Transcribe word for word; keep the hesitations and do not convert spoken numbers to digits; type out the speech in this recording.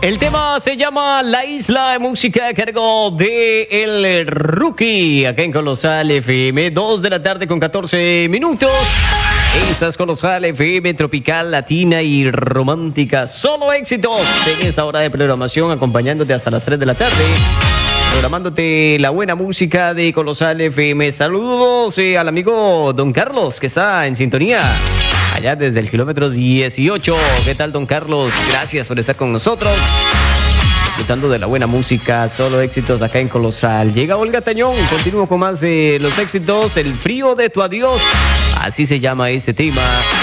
El tema se llama La Isla de Música a cargo de El Rookie, acá en Colosal F M, dos de la tarde con catorce minutos. Estás Colosal F M, tropical, latina y romántica. Solo éxitos en esa hora de programación, acompañándote hasta las tres de la tarde. Programándote la buena música de Colosal F M. Saludos eh, al amigo Don Carlos, que está en sintonía allá desde el kilómetro dieciocho. ¿Qué tal, don Carlos? Gracias por estar con nosotros. Disfrutando de la buena música, solo éxitos acá en Colosal. Llega Olga Tañón, continúo con más de los éxitos. El frío de tu adiós, así se llama este tema.